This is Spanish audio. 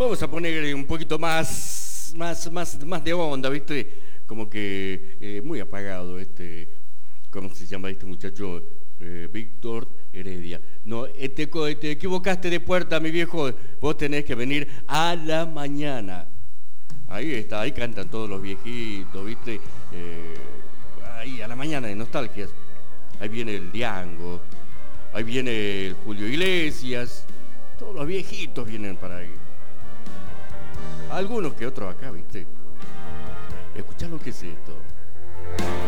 vamos a poner un poquito más de onda, ¿viste? Como que muy apagado ¿cómo se llama este muchacho? Víctor Heredia. No, te equivocaste de puerta, mi viejo. Vos tenés que venir a la mañana. Ahí está, ahí cantan todos los viejitos, ¿viste? Ahí a la mañana de nostalgias. Ahí viene el Diango, ahí viene el Julio Iglesias. Todos los viejitos vienen para ahí. Algunos que otros acá, ¿viste? Escuchá lo que es esto.